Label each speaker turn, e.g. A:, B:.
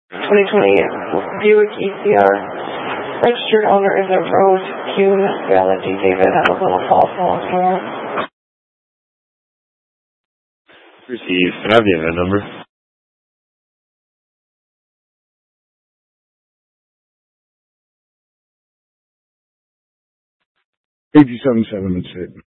A: 2020 Buick ECR. Registered owner is a Rose Kuhn, Valentine David, have a little false alarm.
B: Received. Can I have the event number?
C: 877, that's it.